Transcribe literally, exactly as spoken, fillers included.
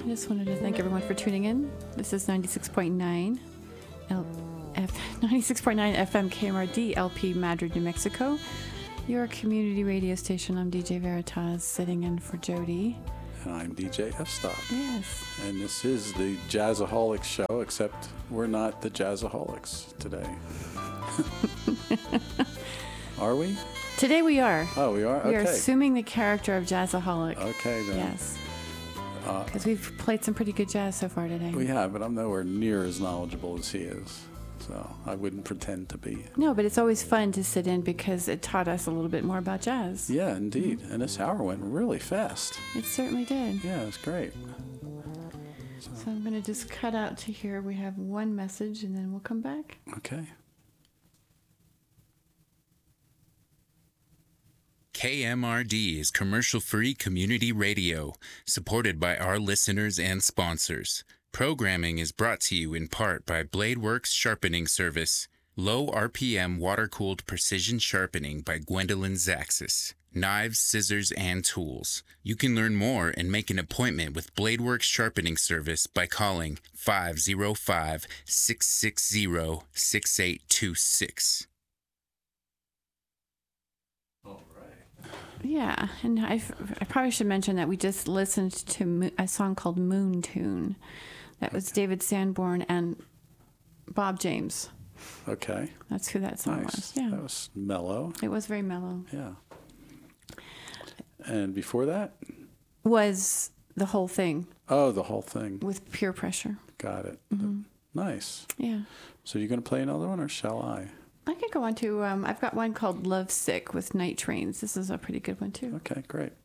I just wanted to thank everyone for tuning in. This is ninety-six point nine L- F- ninety-six point nine F M K M R D L P Madrid, New Mexico. Your community radio station. I'm D J Veritas, sitting in for Jody. And I'm D J F-Stop. Yes. And this is the Jazzaholics show, except we're not the Jazzaholics today. Are we? Today we are. Oh, we are? Okay. We are assuming the character of Jazzaholic. Okay, then. Yes. Because uh, we've played some pretty good jazz so far today. We have, but I'm nowhere near as knowledgeable as he is. So I wouldn't pretend to be. No, but it's always fun to sit in because it taught us a little bit more about jazz. Yeah, indeed. Mm-hmm. And this hour went really fast. It certainly did. Yeah, it was great. So, so I'm going to just cut out to here. We have one message, and then we'll come back. Okay. K M R D is commercial-free community radio, supported by our listeners and sponsors. Programming is brought to you in part by Bladeworks Sharpening Service, low R P M water-cooled precision sharpening by Gwendolyn Zaxis, knives, scissors, and tools. You can learn more and make an appointment with Bladeworks Sharpening Service by calling five oh five, six six zero, six eight two six. Yeah, and I, I probably should mention that we just listened to a song called Moon Tune. That was David Sanborn and Bob James. Okay. That's who that song nice. was. Yeah. That was mellow. It was very mellow. Yeah. And before that? Was the whole thing. Oh, the whole thing. With Pure Pressure. Got it. Mm-hmm. Nice. Yeah. So you're going to play another one, or shall I? I could go on to, um, I've got one called Love Sick with Night Trains. This is a pretty good one, too. Okay, great.